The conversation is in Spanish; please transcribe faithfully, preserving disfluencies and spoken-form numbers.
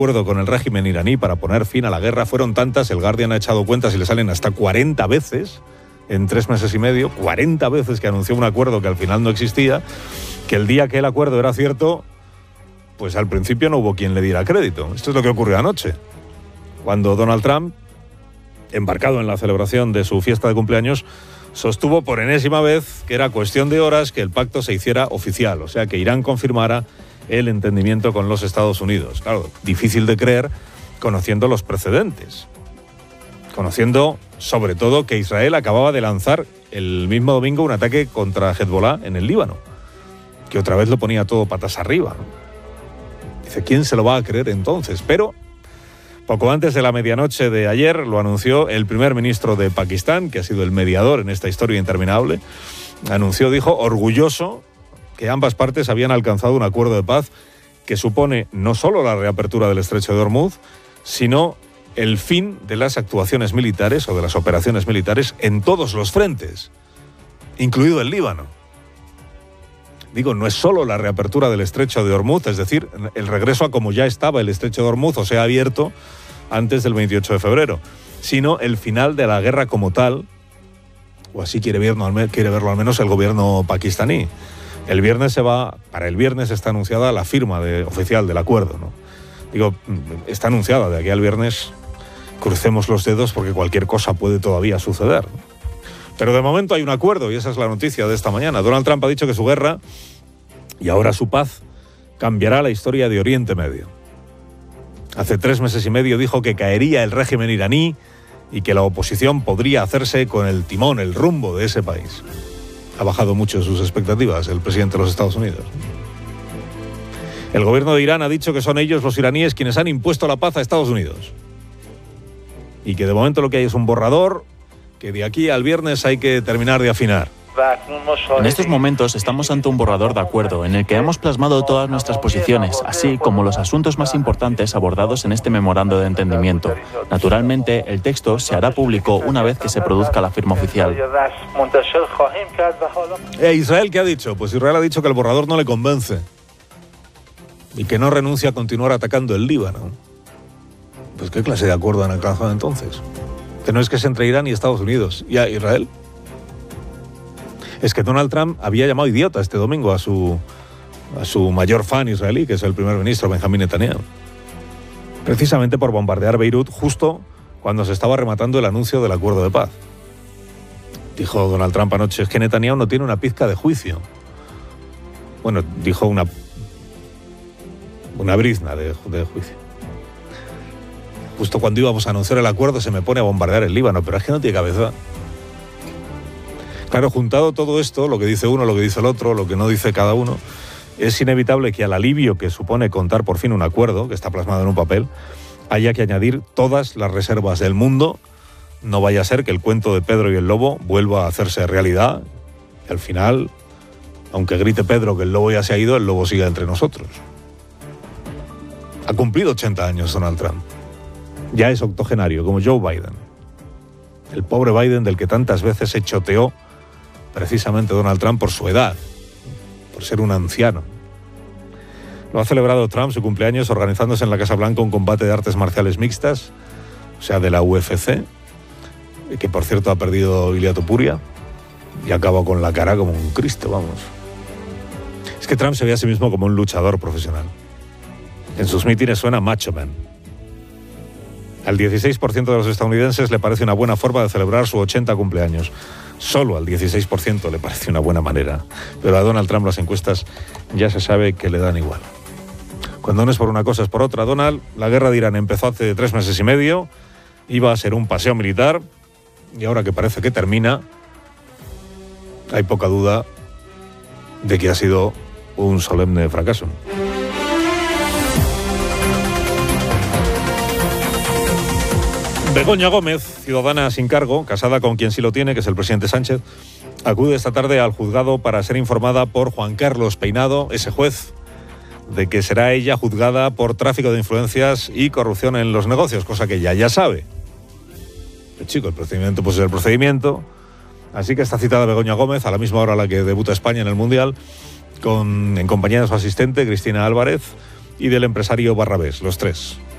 acuerdo con el régimen iraní para poner fin a la guerra fueron tantas, el Guardian ha echado cuentas y le salen hasta cuarenta veces en tres meses y medio, cuarenta veces que anunció un acuerdo que al final no existía, que el día que el acuerdo era cierto, pues al principio no hubo quien le diera crédito. Esto es lo que ocurrió anoche, cuando Donald Trump, embarcado en la celebración de su fiesta de cumpleaños, sostuvo por enésima vez que era cuestión de horas que el pacto se hiciera oficial, o sea, que Irán confirmara el entendimiento con los Estados Unidos. Claro, difícil de creer conociendo los precedentes, conociendo sobre todo que Israel acababa de lanzar el mismo domingo un ataque contra Hezbollah en el Líbano, que otra vez lo ponía todo patas arriba, ¿no? Dice, ¿quién se lo va a creer entonces? Pero poco antes de la medianoche de ayer lo anunció el primer ministro de Pakistán, que ha sido el mediador en esta historia interminable. Anunció, dijo, orgulloso, que ambas partes habían alcanzado un acuerdo de paz que supone no solo la reapertura del estrecho de Hormuz, sino el fin de las actuaciones militares o de las operaciones militares en todos los frentes, incluido el Líbano. Digo, no es solo la reapertura del estrecho de Hormuz, es decir, el regreso a como ya estaba el estrecho de Hormuz, o sea, abierto antes del veintiocho de febrero, sino el final de la guerra como tal, o así quiere verlo, quiere verlo al menos el gobierno pakistaní. El viernes se va, para el viernes está anunciada la firma de, oficial del acuerdo, ¿no? Digo, está anunciada, de aquí al viernes crucemos los dedos porque cualquier cosa puede todavía suceder, ¿no? Pero de momento hay un acuerdo y esa es la noticia de esta mañana. Donald Trump ha dicho que su guerra y ahora su paz cambiará la historia de Oriente Medio. Hace tres meses y medio dijo que caería el régimen iraní y que la oposición podría hacerse con el timón, el rumbo de ese país. Ha bajado mucho sus expectativas el presidente de los Estados Unidos. El gobierno de Irán ha dicho que son ellos, los iraníes, quienes han impuesto la paz a Estados Unidos. Y que de momento lo que hay es un borrador que de aquí al viernes hay que terminar de afinar. En estos momentos estamos ante un borrador de acuerdo en el que hemos plasmado todas nuestras posiciones, así como los asuntos más importantes abordados en este memorando de entendimiento. Naturalmente, el texto se hará público una vez que se produzca la firma oficial. ¿E Israel qué ha dicho? Pues Israel ha dicho que el borrador no le convence y que no renuncia a continuar atacando el Líbano. Pues ¿qué clase de acuerdo han alcanzado entonces? Que no es que es entre Irán y Estados Unidos y a Israel. Es que Donald Trump había llamado idiota este domingo a su, a su mayor fan israelí, que es el primer ministro Benjamín Netanyahu, precisamente por bombardear Beirut justo cuando se estaba rematando el anuncio del acuerdo de paz. Dijo Donald Trump anoche, es que Netanyahu no tiene una pizca de juicio. Bueno, dijo una, una brizna de, de juicio. Justo cuando íbamos a anunciar el acuerdo se me pone a bombardear el Líbano, pero es que no tiene cabeza. Claro, juntado todo esto, lo que dice uno, lo que dice el otro, lo que no dice cada uno, es inevitable que al alivio que supone contar por fin un acuerdo, que está plasmado en un papel, haya que añadir todas las reservas del mundo. No vaya a ser que el cuento de Pedro y el lobo vuelva a hacerse realidad y al final, aunque grite Pedro que el lobo ya se ha ido, el lobo siga entre nosotros. Ha cumplido ochenta años Donald Trump. Ya es octogenario, como Joe Biden. El pobre Biden del que tantas veces se choteó precisamente Donald Trump por su edad, por ser un anciano. Lo ha celebrado Trump su cumpleaños organizándose en la Casa Blanca un combate de artes marciales mixtas, o sea, de la U F C, que por cierto ha perdido Ilia Topuria y acaba con la cara como un Cristo, vamos. Es que Trump se ve a sí mismo como un luchador profesional. En sus mítines suena Macho Man. Al dieciséis por ciento de los estadounidenses le parece una buena forma de celebrar su ochenta cumpleaños. Solo al dieciséis por ciento le parece una buena manera. Pero a Donald Trump las encuestas ya se sabe que le dan igual. Cuando no es por una cosa es por otra. Donald, la guerra de Irán empezó hace tres meses y medio, iba a ser un paseo militar y ahora que parece que termina, hay poca duda de que ha sido un solemne fracaso. Begoña Gómez, ciudadana sin cargo, casada con quien sí lo tiene, que es el presidente Sánchez, acude esta tarde al juzgado para ser informada por Juan Carlos Peinado, ese juez, de que será ella juzgada por tráfico de influencias y corrupción en los negocios, cosa que ella ya sabe. Pero chico, el procedimiento pues es el procedimiento. Así que está citada Begoña Gómez a la misma hora a la que debuta España en el Mundial, con, en compañía de su asistente Cristina Álvarez y del empresario Barrabés, los tres.